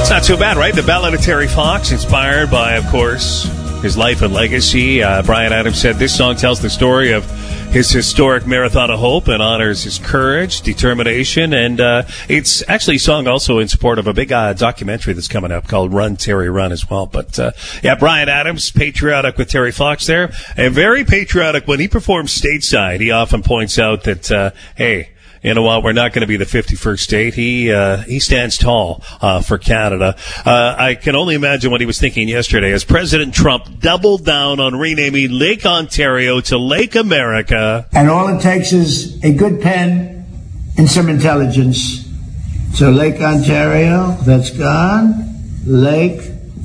It's not so bad, right? The Ballad of Terry Fox, inspired by, of course, his life and legacy. Bryan Adams said this song tells the story of his historic Marathon of Hope and honors his courage, determination, and it's actually a song also in support of a big documentary that's coming up called Run, Terry, Run as well. But, Bryan Adams, patriotic with Terry Fox there, and very patriotic when he performs stateside. He often points out that, hey, you know what? We're not going to be the 51st state. He stands tall for Canada. I can only imagine what he was thinking yesterday as President Trump doubled down on renaming Lake Ontario to Lake America. And all it takes is a good pen and some intelligence. So Lake Ontario, that's gone. Lake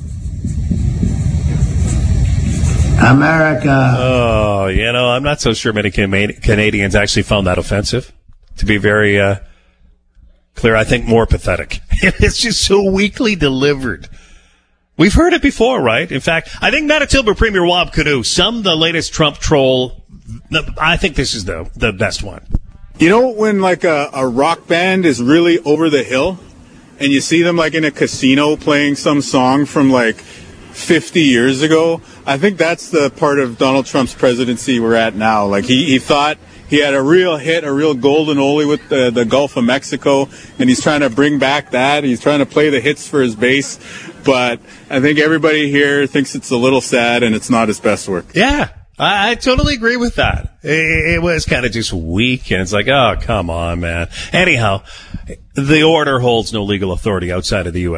America. Oh, I'm not so sure many Canadians actually found that offensive. To be very clear, I think more pathetic. It's just so weakly delivered. We've heard it before, right? In fact, I think Manitoba Premier Wab Kinew summed the latest Trump troll. I think this is the best one. You know when like a rock band is really over the hill and you see them like in a casino playing some song from like 50 years ago? I think that's the part of Donald Trump's presidency we're at now. Like he thought he had a real hit, a real golden oldie with the Gulf of Mexico, and he's trying to bring back that. He's trying to play the hits for his base, but I think everybody here thinks it's a little sad and it's not his best work. Yeah, I totally agree with that. It was kind of just weak, and it's like, oh, come on, man. Anyhow, the order holds no legal authority outside of the U.S.